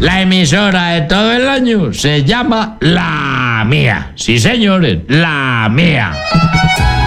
La emisora de todo el año se llama La Mía. Sí, señores, La Mía.